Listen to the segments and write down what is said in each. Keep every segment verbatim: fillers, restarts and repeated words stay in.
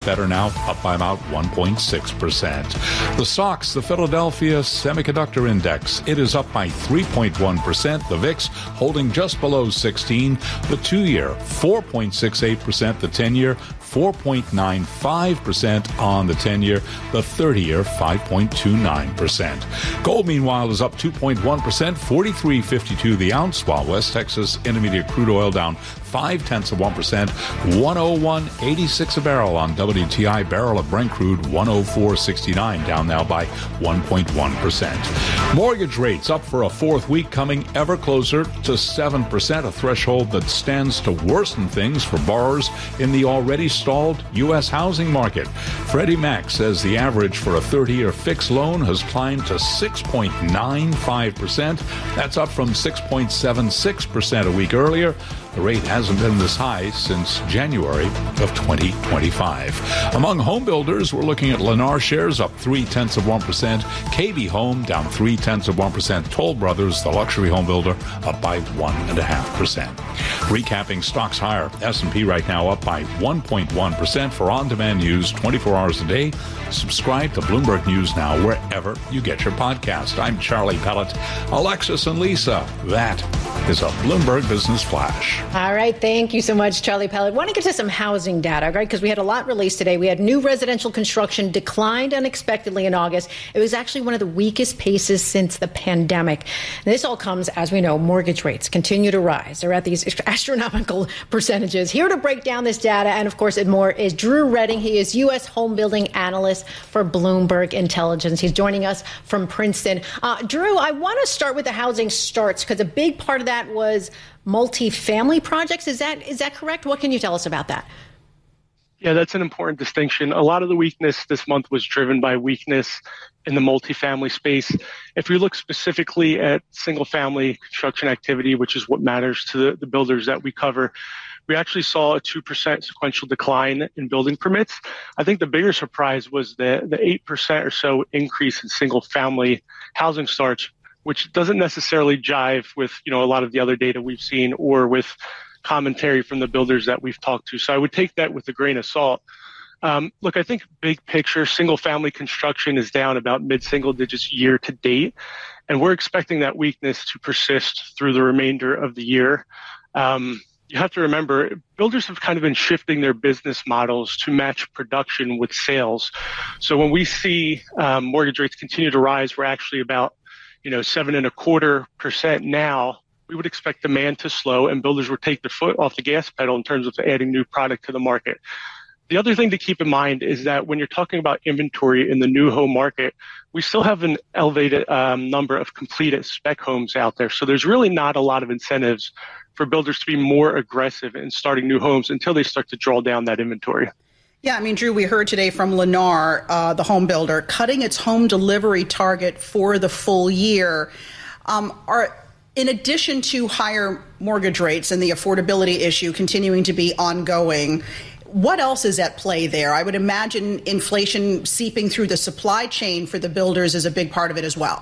better now, up by about one point six percent. The S O X, the Philadelphia Semiconductor Index, it is up by three point one percent. The V I X holding just below sixteen. The two-year, four point six eight percent. The ten-year, four point nine five percent on the ten-year. The thirty-year, five point two nine percent. Gold, meanwhile, is up two point one percent, forty-three fifty-two the ounce, while West Texas Intermediate crude oil down five tenths of one percent, one oh one eighty-six a barrel on W T I. Barrel of Brent crude, one oh four sixty-nine, down now by one point one percent. Mortgage rates up for a fourth week, coming ever closer to seven percent, a threshold that stands to worsen things for borrowers in the already stalled U S housing market. Freddie Mac says the average for a thirty-year fixed loan has climbed to six point nine five percent. That's up from six point seven six percent a week earlier. The rate hasn't been this high since January of twenty twenty-five. Among home builders, we're looking at Lennar shares up three tenths of one percent. K B Home down three tenths of one percent. Toll Brothers, the luxury home builder, up by one and a half percent. Recapping stocks higher. S and P right now up by one point one percent. For on-demand news twenty-four hours a day, subscribe to Bloomberg News Now wherever you get your podcast. I'm Charlie Pellet. Alexis and Lisa, that is a Bloomberg Business Flash. All right. Thank you so much, Charlie Pellet. Want to get to some housing data, right? Because we had a lot released today. We had new residential construction declined unexpectedly in August. It was actually one of the weakest paces since the pandemic. And this all comes, as we know, mortgage rates continue to rise. They're at these astronomical percentages. Here to break down this data and, of course, and more is Drew Redding. He is U S home building analyst for Bloomberg Intelligence. He's joining us from Princeton. Uh, Drew, I want to start with the housing starts because a big part of that was multifamily projects. Is that is that correct? What can you tell us about that? Yeah, that's an important distinction. A lot of the weakness this month was driven by weakness in the multifamily space. If we look specifically at single family construction activity, which is what matters to the, the builders that we cover, we actually saw a two percent sequential decline in building permits. I think the bigger surprise was the, the eight percent or so increase in single family housing starts, which doesn't necessarily jive with, you know, a lot of the other data we've seen or with commentary from the builders that we've talked to. So I would take that with a grain of salt. Um, look, I think big picture, single family construction is down about mid-single digits year to date, and we're expecting that weakness to persist through the remainder of the year. Um, you have to remember, builders have kind of been shifting their business models to match production with sales. So when we see um, mortgage rates continue to rise, we're actually about you know, seven and a quarter percent now. We would expect demand to slow and builders would take their foot off the gas pedal in terms of adding new product to the market. The other thing to keep in mind is that when you're talking about inventory in the new home market, we still have an elevated um, number of completed spec homes out there. So there's really not a lot of incentives for builders to be more aggressive in starting new homes until they start to draw down that inventory. Yeah, I mean, Drew, we heard today from Lennar, uh, the home builder, cutting its home delivery target for the full year. Um, are in addition to higher mortgage rates and the affordability issue continuing to be ongoing, what else is at play there? I would imagine inflation seeping through the supply chain for the builders is a big part of it as well.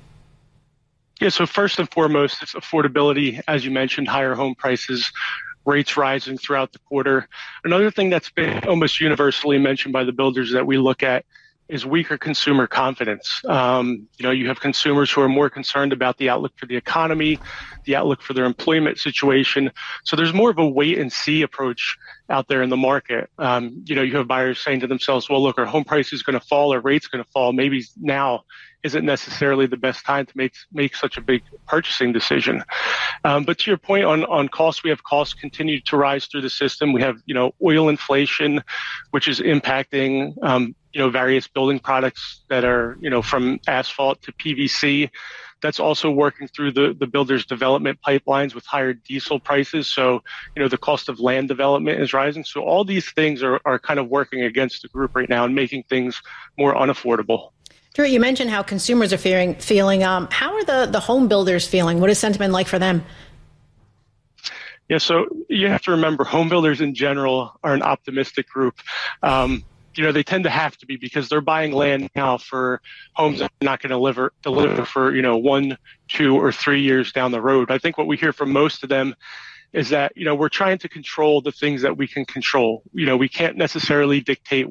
Yeah, so first and foremost, it's affordability. As you mentioned, higher home prices, rates rising throughout the quarter. Another thing that's been almost universally mentioned by the builders that we look at is weaker consumer confidence. Um, you know, you have consumers who are more concerned about the outlook for the economy, the outlook for their employment situation. So there's more of a wait and see approach out there in the market. Um, you know, you have buyers saying to themselves, well, look, our home price is going to fall, our rate's going to fall. Maybe now isn't necessarily the best time to make make such a big purchasing decision. Um, but to your point on, on costs, we have costs continue to rise through the system. We have, you know, oil inflation, which is impacting, um, you know, various building products that are, you know, from asphalt to P V C. That's also working through the, the builders' development pipelines with higher diesel prices. So, you know, the cost of land development is rising. So all these things are, are kind of working against the group right now and making things more unaffordable. Drew, you mentioned how consumers are fearing, feeling. Um, how are the, the home builders feeling? What is sentiment like for them? Yeah, so you have to remember, home builders in general are an optimistic group. Um, you know, they tend to have to be because they're buying land now for homes that are not going to deliver, deliver for, you know, one, two, or three years down the road. I think what we hear from most of them is that, you know, we're trying to control the things that we can control. You know, we can't necessarily dictate